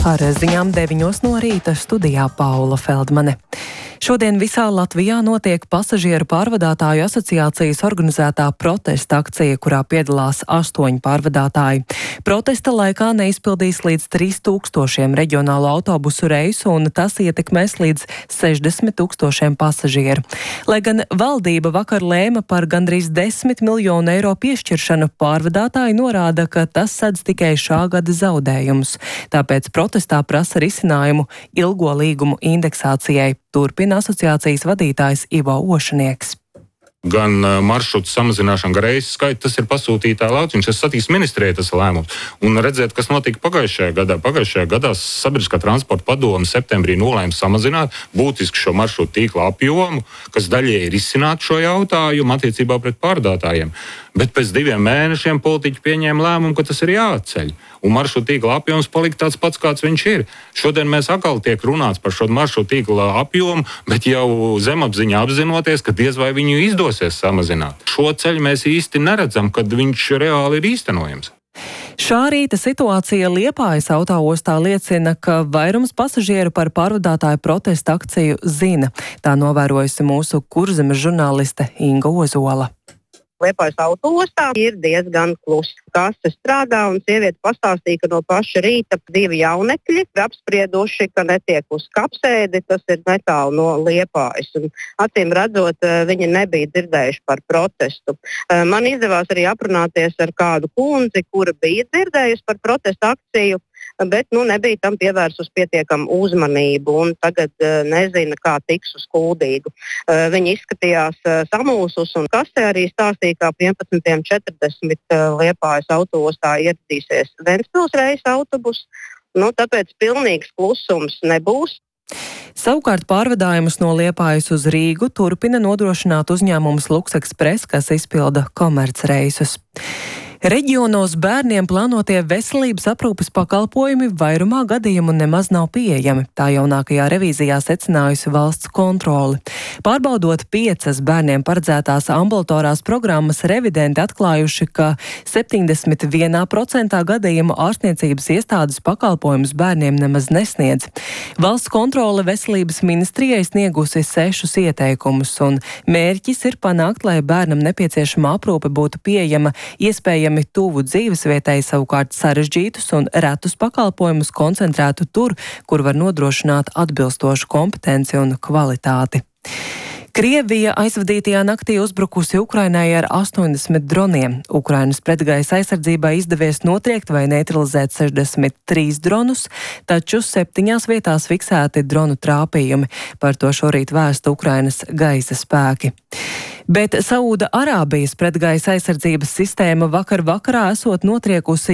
Ar ziņām 9 no rīta studijā Paula Feldmane. Šodien visā Latvijā notiek pasažieru pārvadātāju asociācijas organizētā protesta akcija, kurā piedalās 8 pārvadātāji. Protesta laikā neizpildīs līdz 3000 reģionālo autobusu reisu, un tas ietekmēs līdz 60 000 pasažieru. Lai gan valdība vakar lēma par gandrīz 10 miljonu eiro piešķiršanu, pārvadātāji norāda, ka tas sedz tikai šā gada zaudējumus. Tāpēc protestā prasa risinājumu ilgo līgumu indeksācijai. Turpina asociācijas vadītājs Ivo Ošanieks. Gan maršrutu samazināšana, gan reisu skaitu, tas ir pasūtītāja lauciņš. Tas satiksmes ministrijai tas lēmums. Un redzēt, kas notika pagājušajā gadā. Pagājušajā gadā Sabiedriskā transporta padome septembrī nolēma samazināt būtiski šo maršrutu tīkla apjomu, kas daļēji risināt šo jautājumu attiecībā pret pārvadātājiem. Bet pēc 2 mēnešiem politiķi pieņēma lēmumu, ka tas ir jāatceļ. Un maršrutu tīkla apjoms palika tāds pats, kāds viņš ir. Šodien mēs atkal tiek runāts par šo maršrutu tīkla apjomu, bet jau zemapziņā apzinoties, ka diez vai viņu izdosies samazināt. Šo ceļu mēs īsti neredzam, kad viņš reāli ir īstenojams. Šā rīta situācija Liepājas autoostā liecina, ka vairums pasažieru par pārvadātāju protesta akciju zina. Tā novērojusi mūsu Kurzemes žurnāliste Inga Ozola. Liepājas autoostā ir diezgan klusi. Kase strādā, un sieviete pastāstīja, ka no paša rīta 2 jaunekļi ir apsprieduši, ka netiek uz kapsēdi, tas ir netālu no Liepājas. Un, acīm redzot, viņi nebija dzirdējuši par protestu. Man izdevās arī aprunāties ar kādu kundzi, kura bija dzirdējusi par protesta akciju, bet nebija tam pievērsus pietiekamu uzmanību, un tagad nezina, kā tiks uz Kuldīgu. Viņi izskatījās samulsus, un kasē arī stāstīja, ka 11:40 Liepājas autoostā ieradīsies Ventspils reisa autobus, tāpēc pilnīgs klusums nebūs. Savukārt pārvadājumus no Liepājas uz Rīgu turpina nodrošināt uzņēmums Luksexpress, kas izpilda komercreisus. Reģionos bērniem plānotie veselības aprūpes pakalpojumi vairumā gadījumu nemaz nav pieejami. Tā jaunākajā revīzijā secinājusi valsts kontrole. Pārbaudot 5 bērniem paredzētās ambulatorās programmas, revidenti atklājuši, ka 71% gadījumu ārstniecības iestādes pakalpojumus bērniem nemaz nesniedz. Valsts kontrole veselības ministrijai sniegusi 6 ieteikumus, un mērķis ir panākt, lai bērnam nepieciešama aprūpe būtu pieejama iespējami tuvu dzīvesvietai, savukārt sarežģītus un retus pakalpojumus koncentrētu tur, kur var nodrošināt atbilstošu kompetenci un kvalitāti. Krievija aizvadītajā naktī uzbrukusi Ukrainai ar 80 droniem. Ukrainas pretgaisa aizsardzībai izdevies notriekt vai neutralizēt 63 dronus, taču 7 vietās fiksēti dronu trāpījumi. Par to šorīt vēsta Ukrainas gaisa spēki. Bet Saūda Arābijas pretgaisa aizsardzības sistēma vakar vakarā esot notriekusi